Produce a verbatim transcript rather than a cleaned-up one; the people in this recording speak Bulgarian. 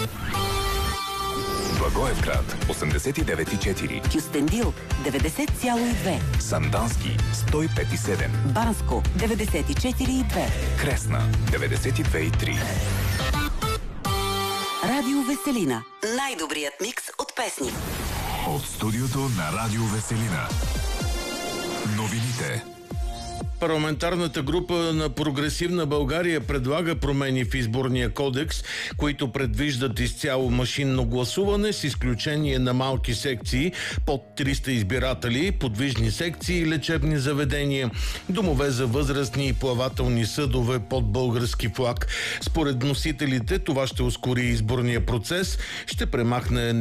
Благоевград осемдесет и девет и четири, Кюстендил деветдесет цяло и две, Сандански сто и пет и седем, Банско деветдесет и четири и две, Кресна деветдесет и две и три. Радио Веселина. Най-добрият микс от песни. От студиото на Радио Веселина. Новините. Парламентарната група на Прогресивна България предлага промени в изборния кодекс, които предвиждат изцяло машинно гласуване с изключение на малки секции под триста избиратели, подвижни секции и лечебни заведения, домове за възрастни и плавателни съдове под български флаг. Според носителите това ще ускори изборния процес, ще премахне